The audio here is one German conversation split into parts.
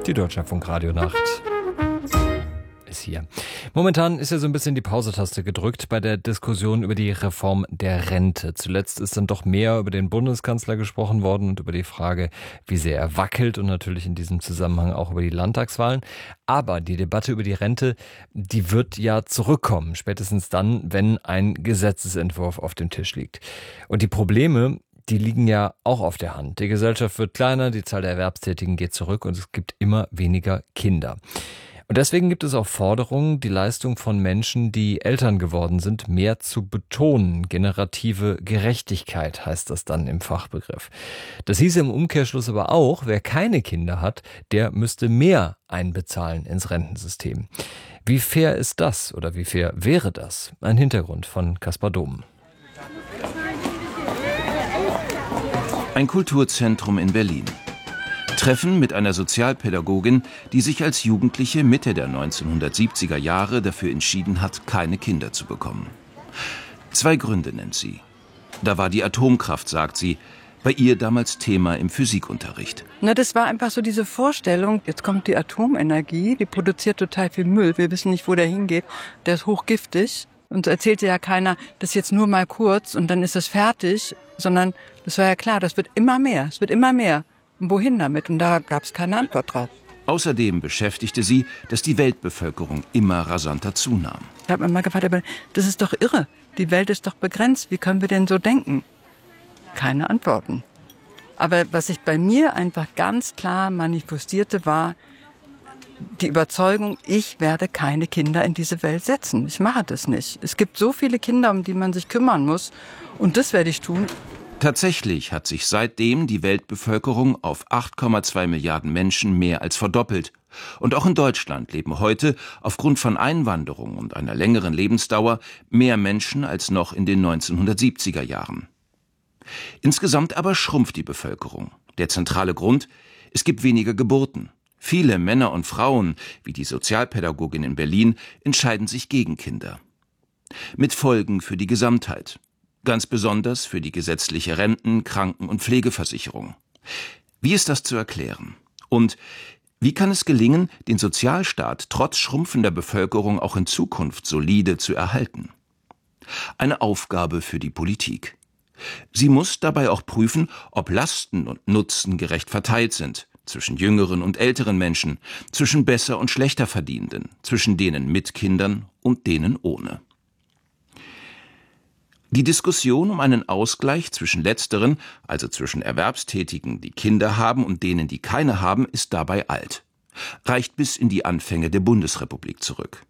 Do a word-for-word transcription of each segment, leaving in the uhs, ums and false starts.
Die Deutschlandfunk-Radionacht ist hier. Momentan ist ja so ein bisschen die Pause-Taste gedrückt bei der Diskussion über die Reform der Rente. Zuletzt ist dann doch mehr über den Bundeskanzler gesprochen worden und über die Frage, wie sehr er wackelt und natürlich in diesem Zusammenhang auch über die Landtagswahlen. Aber die Debatte über die Rente, die wird ja zurückkommen, spätestens dann, wenn ein Gesetzesentwurf auf dem Tisch liegt. Und die Probleme, die liegen ja auch auf der Hand. Die Gesellschaft wird kleiner, die Zahl der Erwerbstätigen geht zurück und es gibt immer weniger Kinder. Und deswegen gibt es auch Forderungen, die Leistung von Menschen, die Eltern geworden sind, mehr zu betonen. Generative Gerechtigkeit heißt das dann im Fachbegriff. Das hieße im Umkehrschluss aber auch, wer keine Kinder hat, der müsste mehr einbezahlen ins Rentensystem. Wie fair ist das oder wie fair wäre das? Ein Hintergrund von Kaspar Dom. Ein Kulturzentrum in Berlin. Treffen mit einer Sozialpädagogin, die sich als Jugendliche Mitte der neunzehnhundertsiebziger Jahre dafür entschieden hat, keine Kinder zu bekommen. Zwei Gründe nennt sie. Da war die Atomkraft, sagt sie, bei ihr damals Thema im Physikunterricht. Na, das war einfach so diese Vorstellung, jetzt kommt die Atomenergie, die produziert total viel Müll, wir wissen nicht, wo der hingeht, der ist hochgiftig. Und so erzählte ja keiner, das ist jetzt nur mal kurz und dann ist es fertig, sondern das war ja klar, das wird immer mehr, es wird immer mehr. Und wohin damit? Und da gab es keine Antwort drauf. Außerdem beschäftigte sie, dass die Weltbevölkerung immer rasanter zunahm. Ich habe mir mal gefragt, aber das ist doch irre, die Welt ist doch begrenzt, wie können wir denn so denken? Keine Antworten. Aber was sich bei mir einfach ganz klar manifestierte, war die Überzeugung, ich werde keine Kinder in diese Welt setzen. Ich mache das nicht. Es gibt so viele Kinder, um die man sich kümmern muss. Und das werde ich tun. Tatsächlich hat sich seitdem die Weltbevölkerung auf acht Komma zwei Milliarden Menschen mehr als verdoppelt. Und auch in Deutschland leben heute aufgrund von Einwanderung und einer längeren Lebensdauer mehr Menschen als noch in den neunzehnhundertsiebziger Jahren. Insgesamt aber schrumpft die Bevölkerung. Der zentrale Grund: es gibt weniger Geburten. Viele Männer und Frauen, wie die Sozialpädagogin in Berlin, entscheiden sich gegen Kinder. Mit Folgen für die Gesamtheit. Ganz besonders für die gesetzliche Renten-, Kranken- und Pflegeversicherung. Wie ist das zu erklären? Und wie kann es gelingen, den Sozialstaat trotz schrumpfender Bevölkerung auch in Zukunft solide zu erhalten? Eine Aufgabe für die Politik. Sie muss dabei auch prüfen, ob Lasten und Nutzen gerecht verteilt sind. Zwischen jüngeren und älteren Menschen, zwischen besser und schlechter Verdienenden, zwischen denen mit Kindern und denen ohne. Die Diskussion um einen Ausgleich zwischen Letzteren, also zwischen Erwerbstätigen, die Kinder haben, und denen, die keine haben, ist dabei alt. Reicht bis in die Anfänge der Bundesrepublik zurück.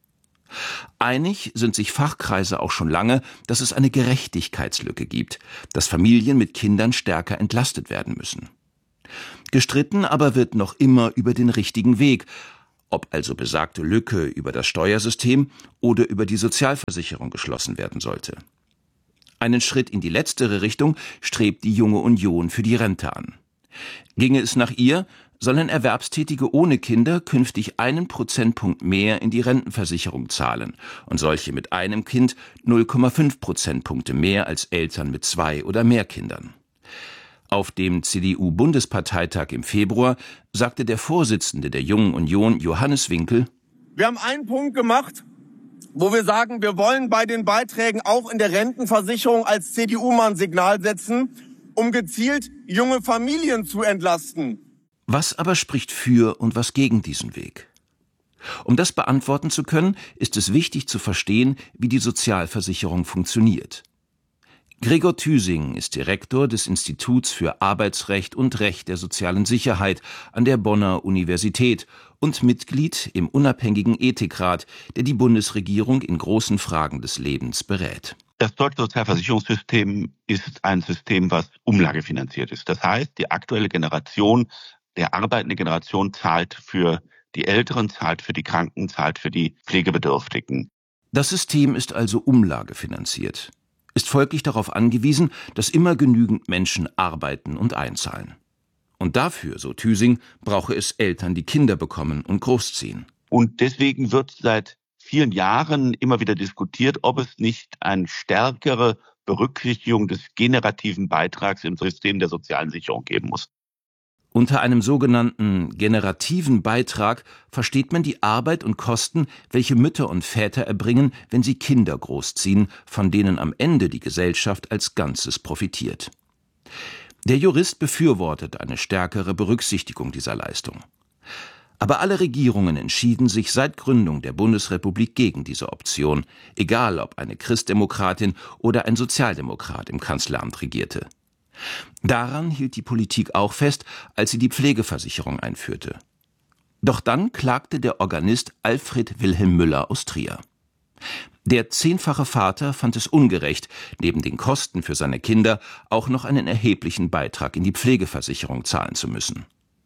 Einig sind sich Fachkreise auch schon lange, dass es eine Gerechtigkeitslücke gibt, dass Familien mit Kindern stärker entlastet werden müssen. Gestritten aber wird noch immer über den richtigen Weg, ob also besagte Lücke über das Steuersystem oder über die Sozialversicherung geschlossen werden sollte. Einen Schritt in die letztere Richtung strebt die Junge Union für die Rente an. Ginge es nach ihr, sollen Erwerbstätige ohne Kinder künftig einen Prozentpunkt mehr in die Rentenversicherung zahlen und solche mit einem Kind null Komma fünf Prozentpunkte mehr als Eltern mit zwei oder mehr Kindern. Auf dem C D U-Bundesparteitag im Februar sagte der Vorsitzende der Jungen Union, Johannes Winkel: Wir haben einen Punkt gemacht, wo wir sagen, wir wollen bei den Beiträgen auch in der Rentenversicherung als C D U mal ein Signal setzen, um gezielt junge Familien zu entlasten. Was aber spricht für und was gegen diesen Weg? Um das beantworten zu können, ist es wichtig zu verstehen, wie die Sozialversicherung funktioniert. Gregor Thüsing ist Direktor des Instituts für Arbeitsrecht und Recht der sozialen Sicherheit an der Bonner Universität und Mitglied im unabhängigen Ethikrat, der die Bundesregierung in großen Fragen des Lebens berät. Das deutsche Sozialversicherungssystem ist ein System, was umlagefinanziert ist. Das heißt, die aktuelle Generation, der arbeitende Generation, zahlt für die Älteren, zahlt für die Kranken, zahlt für die Pflegebedürftigen. Das System ist also umlagefinanziert, ist folglich darauf angewiesen, dass immer genügend Menschen arbeiten und einzahlen. Und dafür, so Thüsing, brauche es Eltern, die Kinder bekommen und großziehen. Und deswegen wird seit vielen Jahren immer wieder diskutiert, ob es nicht eine stärkere Berücksichtigung des generativen Beitrags im System der sozialen Sicherung geben muss. Unter einem sogenannten generativen Beitrag versteht man die Arbeit und Kosten, welche Mütter und Väter erbringen, wenn sie Kinder großziehen, von denen am Ende die Gesellschaft als Ganzes profitiert. Der Jurist befürwortet eine stärkere Berücksichtigung dieser Leistung. Aber alle Regierungen entschieden sich seit Gründung der Bundesrepublik gegen diese Option, egal ob eine Christdemokratin oder ein Sozialdemokrat im Kanzleramt regierte. Daran hielt die Politik auch fest, als sie die Pflegeversicherung einführte. Doch dann klagte der Organist Alfred Wilhelm Müller aus Trier. Der zehnfache Vater fand es ungerecht, neben den Kosten für seine Kinder auch noch einen erheblichen Beitrag in die Pflegeversicherung zahlen zu müssen.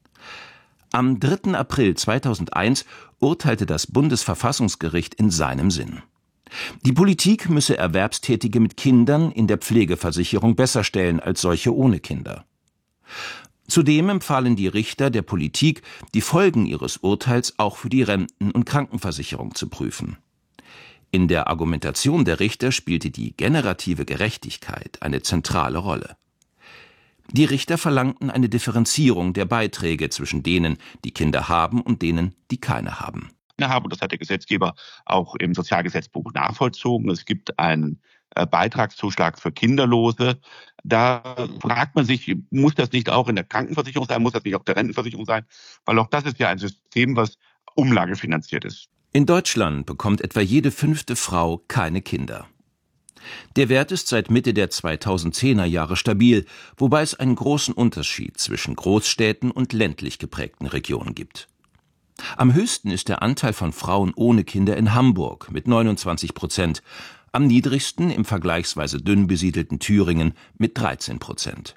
Am dritten April zweitausendeins urteilte das Bundesverfassungsgericht in seinem Sinn. Die Politik müsse Erwerbstätige mit Kindern in der Pflegeversicherung besser stellen als solche ohne Kinder. Zudem empfahlen die Richter der Politik, die Folgen ihres Urteils auch für die Renten- und Krankenversicherung zu prüfen. In der Argumentation der Richter spielte die generative Gerechtigkeit eine zentrale Rolle. Die Richter verlangten eine Differenzierung der Beiträge zwischen denen, die Kinder haben, und denen, die keine haben. haben. Und das hat der Gesetzgeber auch im Sozialgesetzbuch nachvollzogen. Es gibt einen Beitragszuschlag für Kinderlose. Da fragt man sich, muss das nicht auch in der Krankenversicherung sein, muss das nicht auch der Rentenversicherung sein? Weil auch das ist ja ein System, was umlagefinanziert ist. In Deutschland bekommt etwa jede fünfte Frau keine Kinder. Der Wert ist seit Mitte der zweitausendzehner Jahre stabil, wobei es einen großen Unterschied zwischen Großstädten und ländlich geprägten Regionen gibt. Am höchsten ist der Anteil von Frauen ohne Kinder in Hamburg mit neunundzwanzig Prozent, am niedrigsten im vergleichsweise dünn besiedelten Thüringen mit dreizehn Prozent.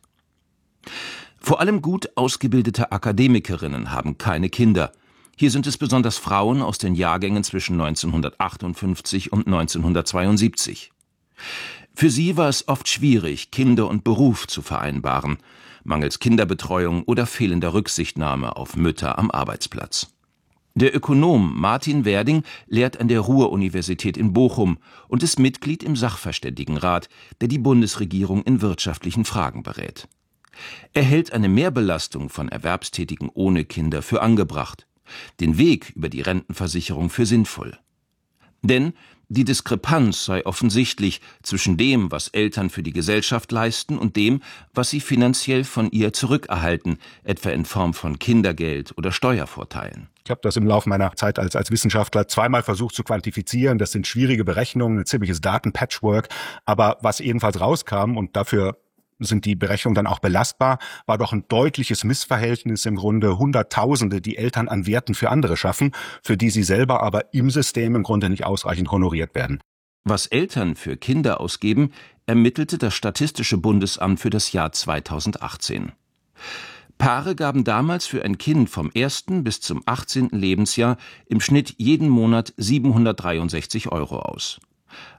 Vor allem gut ausgebildete Akademikerinnen haben keine Kinder. Hier sind es besonders Frauen aus den Jahrgängen zwischen neunzehnhundertachtundfünfzig und neunzehnhundertzweiundsiebzig. Für sie war es oft schwierig, Kinder und Beruf zu vereinbaren, mangels Kinderbetreuung oder fehlender Rücksichtnahme auf Mütter am Arbeitsplatz. Der Ökonom Martin Werding lehrt an der Ruhr-Universität in Bochum und ist Mitglied im Sachverständigenrat, der die Bundesregierung in wirtschaftlichen Fragen berät. Er hält eine Mehrbelastung von Erwerbstätigen ohne Kinder für angebracht, den Weg über die Rentenversicherung für sinnvoll. Denn die Diskrepanz sei offensichtlich zwischen dem, was Eltern für die Gesellschaft leisten, und dem, was sie finanziell von ihr zurückerhalten, etwa in Form von Kindergeld oder Steuervorteilen. Ich habe das im Laufe meiner Zeit als, als Wissenschaftler zweimal versucht zu quantifizieren. Das sind schwierige Berechnungen, ein ziemliches Datenpatchwork. Aber was ebenfalls rauskam, und dafür sind die Berechnungen dann auch belastbar, war doch ein deutliches Missverhältnis, im Grunde Hunderttausende, die Eltern an Werten für andere schaffen, für die sie selber aber im System im Grunde nicht ausreichend honoriert werden. Was Eltern für Kinder ausgeben, ermittelte das Statistische Bundesamt für das Jahr zweitausendachtzehn. Paare gaben damals für ein Kind vom ersten bis zum achtzehnten Lebensjahr im Schnitt jeden Monat siebenhundertdreiundsechzig Euro aus.